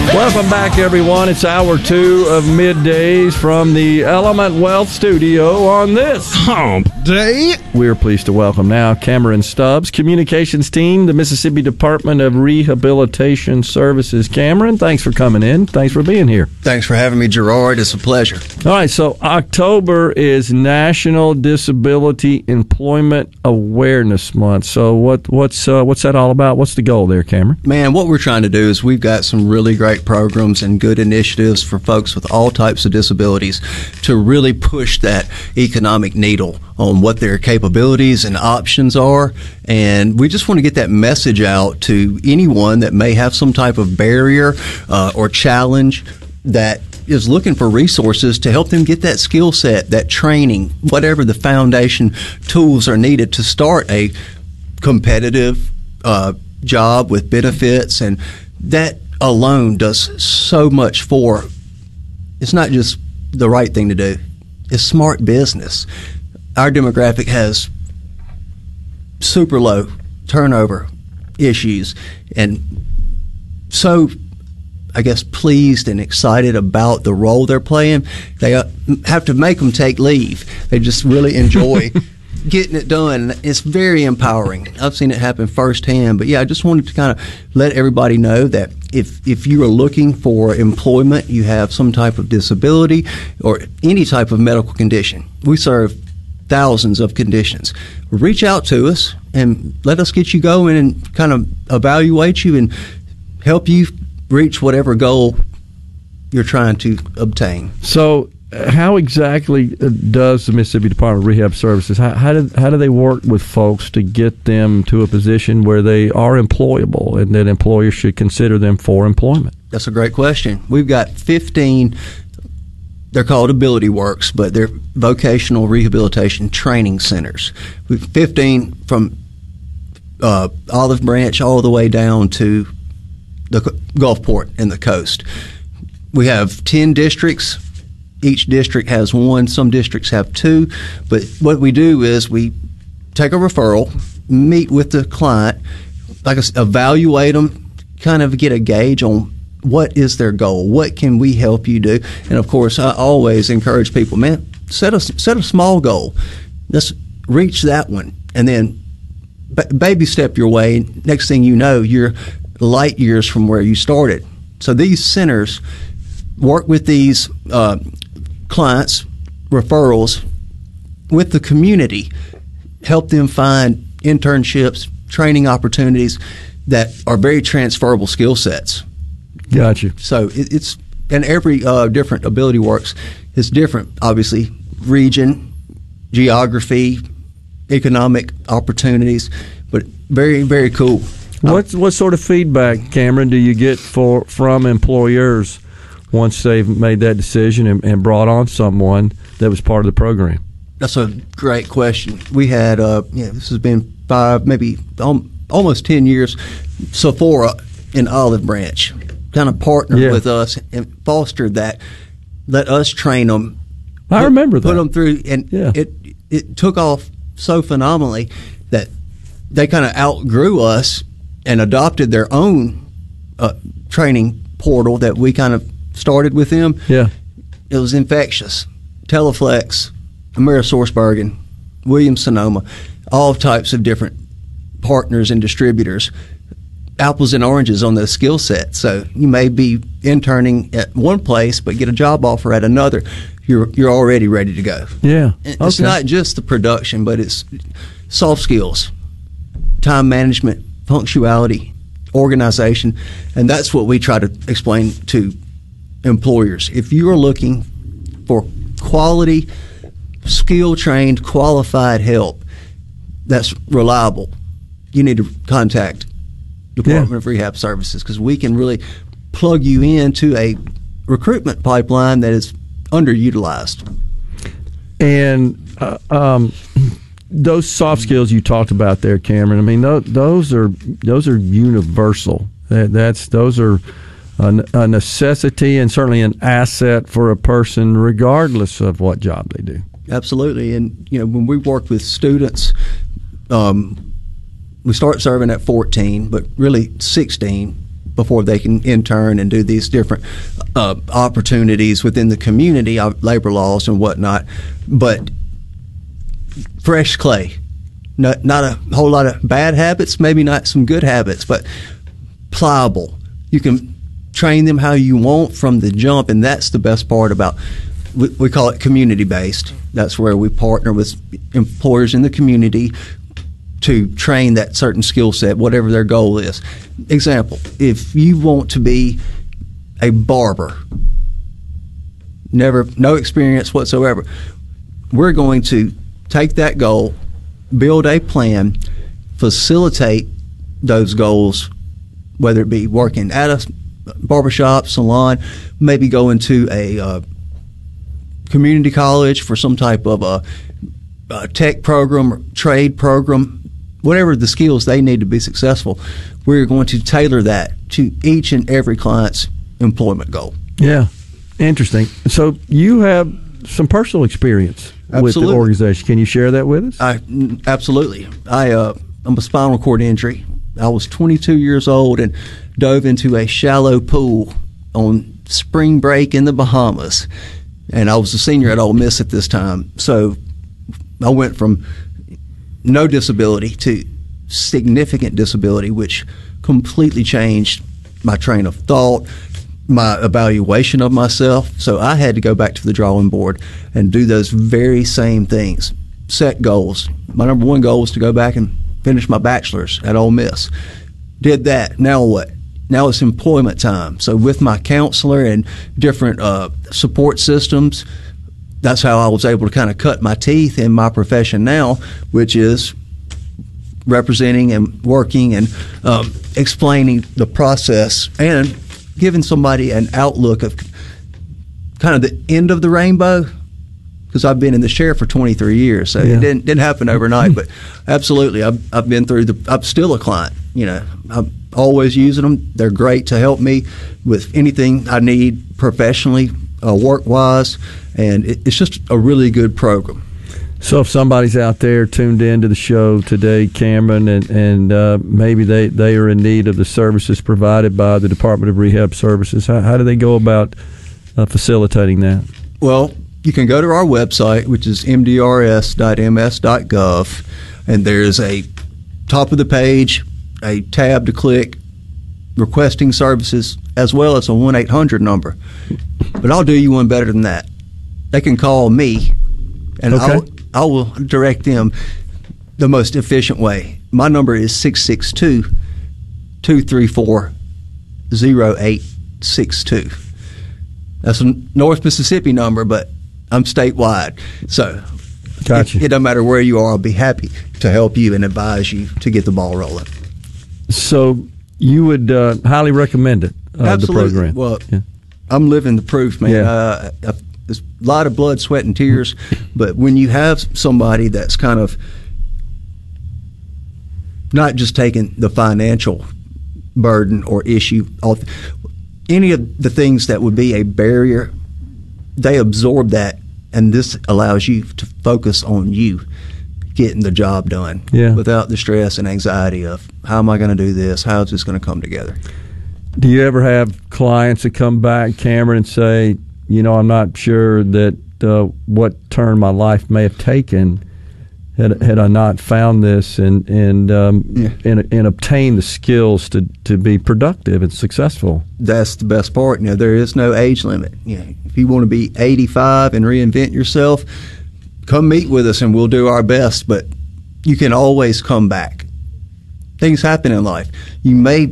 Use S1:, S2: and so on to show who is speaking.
S1: Welcome back, everyone. It's hour 2 of Middays from the Element Wealth Studio on this
S2: Hump Day.
S1: We're pleased to welcome now Cameron Stubbs, Communications Team, the Mississippi Department of Rehabilitation Services. Cameron, thanks for coming in. Thanks for being here.
S3: Thanks for having me, Gerard. It's a pleasure.
S1: All right, so October is National Disability Employment Awareness Month. So what's that all about? What's the goal there, Cameron?
S3: Man, what we're trying to do is we've got some really great programs and good initiatives for folks with all types of disabilities to really push that economic needle on what their capabilities and options are. And we just want to get that message out to anyone that may have some type of barrier or challenge that is looking for resources to help them get that skill set, that training, whatever the foundation tools are needed to start a competitive job with benefits. And that alone does so much for, it's not just the right thing to do, it's smart business. Our demographic has super low turnover issues, and so I guess pleased and excited about the role they're playing. They have to make them take leave. They just really enjoy getting it done. It's very empowering. I've seen it happen firsthand. But yeah, I just wanted to kind of let everybody know that if you are looking for employment, you have some type of disability or any type of medical condition. We serve thousands of conditions. Reach out to us and let us get you going and kind of evaluate you and help you reach whatever goal you're trying to obtain.
S1: So how exactly does the Mississippi Department of Rehab Services, how do they work with folks to get them to a position where they are employable and that employers should consider them for employment?
S3: That's a great question. We've got 15, they're called Ability Works, but they're vocational rehabilitation training centers. We've 15 from Olive Branch all the way down to the Gulfport and the coast. We have 10 districts. Each district has one. Some districts have two. But what we do is we take a referral, meet with the client, like I said, evaluate them, kind of get a gauge on what is their goal, what can we help you do. And of course, I always encourage people, man, set a small goal. Let's reach that one, and then baby step your way. Next thing you know, you're light years from where you started. So these centers work with these clients, referrals, with the community, help them find internships, training opportunities that are very transferable skill sets.
S1: Gotcha.
S3: So it's, and every different Ability Works is different, obviously, region, geography, economic opportunities, but very, very cool.
S1: What sort of feedback, Cameron, do you get from employers once they've made that decision and brought on someone that was part of the program?
S3: That's a great question. We had, this has been 5, maybe almost 10 years. Sephora in Olive Branch kind of partnered with us and fostered that. Let us train them.
S1: I remember that.
S3: Put them through, and it took off so phenomenally that they kind of outgrew us and adopted their own training portal that we kind of started with them.
S1: Yeah.
S3: It was infectious. Teleflex, AmerisourceBergen, Williams-Sonoma, all types of different partners and distributors. Apples and oranges on the skill set. So you may be interning at one place but get a job offer at another. You're already ready to go.
S1: Yeah.
S3: It's not just the production, but it's soft skills, time management, punctuality, organization, and that's what we try to explain to employers. If you are looking for quality, skill-trained, qualified help that's reliable, you need to contact Department of Rehab Services, because we can really plug you into a recruitment pipeline that is underutilized.
S1: And those soft skills you talked about there, Cameron, I mean, those are universal. Those are a necessity and certainly an asset for a person regardless of what job they do.
S3: Absolutely. And, when we work with students, we start serving at 14, but really 16 before they can intern and do these different opportunities within the community, labor laws and whatnot. But fresh clay, not a whole lot of bad habits, maybe not some good habits, but pliable. You can train them how you want from the jump, and that's the best part about, we call it community-based. That's where we partner with employers in the community to train that certain skill set, whatever their goal is. Example, if you want to be a barber, no experience whatsoever, we're going to take that goal, build a plan, facilitate those goals, whether it be working at a barbershop, salon, maybe going to a community college for some type of a tech program or trade program, whatever the skills they need to be successful. We're going to tailor that to each and every client's employment goal.
S1: Yeah, interesting. So you have some personal experience with the organization. Can you share that with us?
S3: Absolutely. I'm a spinal cord injury. I was 22 years old and dove into a shallow pool on spring break in the Bahamas. And I was a senior at Ole Miss at this time. So I went from no disability to significant disability, which completely changed my train of thought, my evaluation of myself. So I had to go back to the drawing board and do those very same things, set goals. My number one goal was to go back and finish my bachelor's at Ole Miss. Did that. Now what? Now it's employment time. So with my counselor and different support systems, that's how I was able to kind of cut my teeth in my profession now, which is representing and working and explaining the process and giving somebody an outlook of kind of the end of the rainbow. Because I've been in the chair for 23 years, so it didn't happen overnight. But absolutely, I've been through I'm still a client. You know, I'm always using them. They're great to help me with anything I need professionally, work-wise, and it's just a really good program.
S1: So if somebody's out there tuned in to the show today, Cameron, and maybe they are in need of the services provided by the Department of Rehab Services, how do they go about facilitating that?
S3: Well, you can go to our website, which is mdrs.ms.gov, and there's a top of the page, a tab to click, requesting services, as well as a 1-800 number. But I'll do you one better than that. They can call me, and I will direct them the most efficient way. My number is 662-234-0862. That's a North Mississippi number, but I'm statewide. So
S1: gotcha.
S3: It doesn't matter where you are. I'll be happy to help you and advise you to get the ball rolling.
S1: So you would highly recommend it,
S3: Absolutely.
S1: the program?
S3: Well, I'm living the proof, man.
S1: Yeah.
S3: There's a lot of blood, sweat, and tears, but when you have somebody that's kind of not just taking the financial burden or issue off, any of the things that would be a barrier, they absorb that, and this allows you to focus on you getting the job done without the stress and anxiety of how am I going to do this, how is this going to come together.
S1: Do you ever have clients that come back, Cameron, and say, I'm not sure that what turn my life may have taken had I not found this and obtained the skills to be productive and successful? That's
S3: the best part. There is no age limit. If you want to be 85 and reinvent yourself, come meet with us and we'll do our best. But you can always come back. Things happen in life. You may